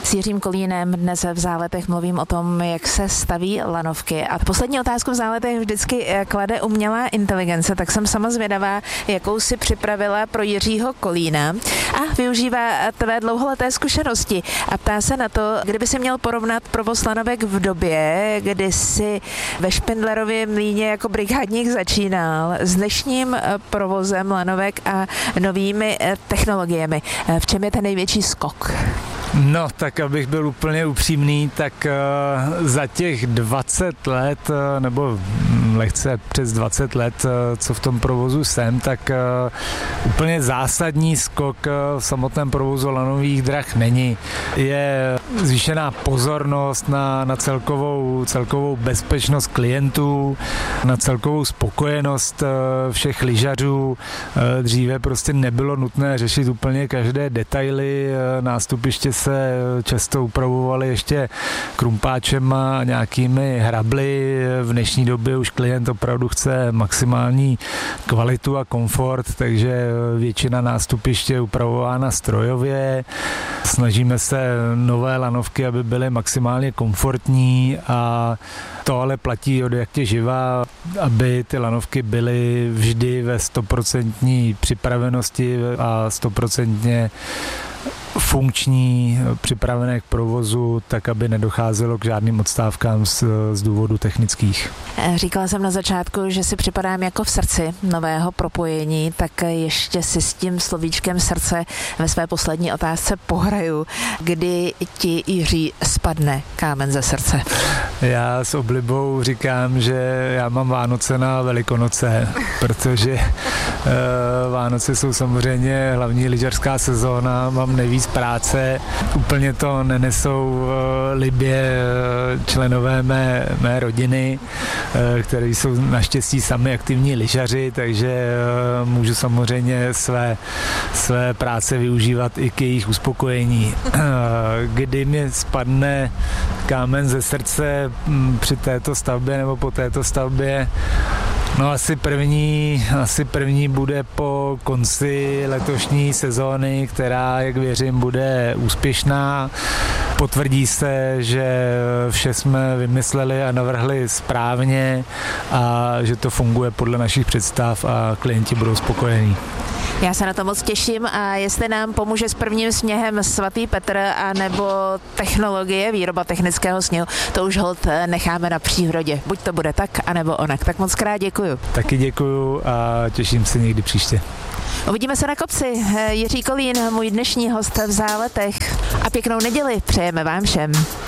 S Jiřím Kolínem dnes v Záletech mluvím o tom, jak se staví lanovky. A poslední otázku v Záletech vždycky klade umělá inteligence, tak jsem sama zvědavá, jakou si připravila pro Jiřího Kolína. A využívá tvé dlouholeté zkušenosti a ptá se na to, kdyby si měl porovnat provoz lanovek v době, kdy si ve Špindlerově mlýně jako brigádník začínal, s dnešním provozem lanovek a novými technologiemi. V čem je ten největší skok? No, tak abych byl úplně upřímný, tak za těch 20 let, nebo lehce přes 20 let, co v tom provozu jsem, tak úplně zásadní skok v samotném provozu lanových drah není. Je zvýšená pozornost na celkovou bezpečnost klientů, na celkovou spokojenost všech lyžařů. Dříve prostě nebylo nutné řešit úplně každé detaily, nástupiště se často upravovaly ještě krumpáčem a nějakými hrably. V dnešní době už klient opravdu chce maximální kvalitu a komfort, takže většina nástupiště je upravována strojově. Snažíme se nové lanovky, aby byly maximálně komfortní a to ale platí od jak tě živa, aby ty lanovky byly vždy ve 100% připravenosti a 100% funkční, připravené k provozu, tak aby nedocházelo k žádným odstávkám z důvodu technických. Říkala jsem na začátku, že si připadám jako v srdci nového propojení, tak ještě si s tím slovíčkem srdce ve své poslední otázce pohraju. Kdy ti, Jiří, spadne kámen ze srdce? Já s oblibou říkám, že já mám Vánoce na Velikonoce, protože Vánoce jsou samozřejmě hlavní lyžařská sezóna, mám nejvíc práce, úplně to nenesou libě členové mé rodiny, kteří jsou naštěstí sami aktivní lyžaři, takže můžu samozřejmě své práce využívat i k jejich uspokojení. Kdy mi spadne kámen ze srdce při této stavbě nebo po této stavbě? No asi první bude po konci letošní sezóny, která, jak věřím, bude úspěšná. Potvrdí se, že vše jsme vymysleli a navrhli správně a že to funguje podle našich představ a klienti budou spokojení. Já se na to moc těším a jestli nám pomůže s prvním sněhem svatý Petr a nebo technologie, výroba technického sněhu, to už holt necháme na přírodě. Buď to bude tak, anebo onak. Tak moc krát děkuju. Taky děkuju a těším se někdy příště. Uvidíme se na kopci. Jiří Kolín, můj dnešní host v Záletech. A pěknou neděli přejeme vám všem.